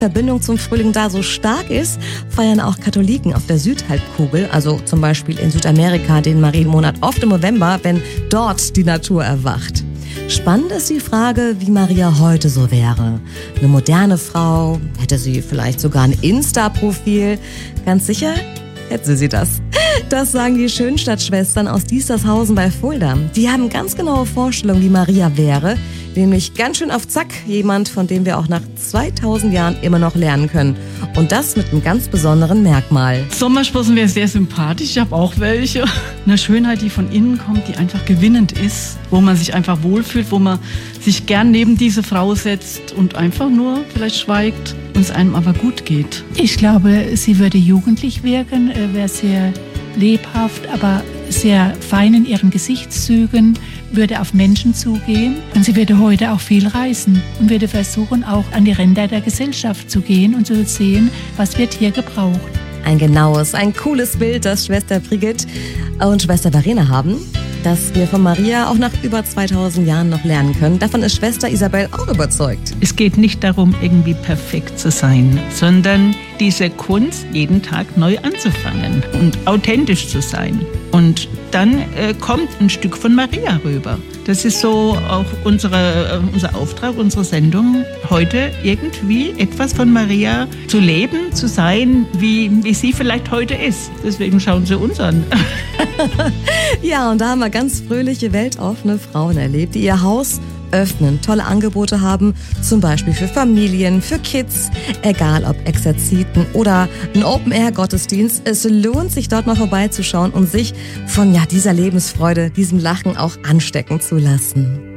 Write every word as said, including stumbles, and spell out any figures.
Verbindung zum Frühling da so stark ist, feiern auch Katholiken auf der Südhalbkugel, also zum Beispiel in Südamerika, den Marienmonat oft im November, wenn dort die Natur erwacht. Spannend ist die Frage, wie Maria heute so wäre. Eine moderne Frau? Hätte sie vielleicht sogar ein Insta-Profil? Ganz sicher hätte sie das. Das sagen die Schönstadt-Schwestern aus Diestershausen bei Fulda. Die haben ganz genaue Vorstellungen, wie Maria wäre. Nämlich ganz schön auf Zack, jemand, von dem wir auch nach zweitausend Jahren immer noch lernen können. Und das mit einem ganz besonderen Merkmal. Sommersprossen wäre sehr sympathisch, ich habe auch welche. Eine Schönheit, die von innen kommt, die einfach gewinnend ist, wo man sich einfach wohlfühlt, wo man sich gern neben diese Frau setzt und einfach nur vielleicht schweigt und es einem aber gut geht. Ich glaube, sie würde jugendlich wirken, wäre sehr lebhaft, aber sehr fein in ihren Gesichtszügen, würde auf Menschen zugehen und sie würde heute auch viel reisen und würde versuchen, auch an die Ränder der Gesellschaft zu gehen und zu sehen, was wird hier gebraucht. Ein genaues, ein cooles Bild, das Schwester Brigitte und Schwester Verena haben, das wir von Maria auch nach über zweitausend Jahren noch lernen können. Davon ist Schwester Isabel auch überzeugt. Es geht nicht darum, irgendwie perfekt zu sein, sondern diese Kunst jeden Tag neu anzufangen und authentisch zu sein. Und dann äh, kommt ein Stück von Maria rüber. Das ist so auch unsere, äh, unser Auftrag, unsere Sendung, heute irgendwie etwas von Maria zu leben, zu sein, wie, wie sie vielleicht heute ist. Deswegen schauen Sie uns an. Ja, und da haben wir ganz fröhliche, weltoffene Frauen erlebt, die ihr Haus öffnen, tolle Angebote haben, zum Beispiel für Familien, für Kids, egal ob Exerziten oder ein Open-Air-Gottesdienst. Es lohnt sich dort mal vorbeizuschauen und sich von ja dieser Lebensfreude, diesem Lachen auch anstecken zu lassen.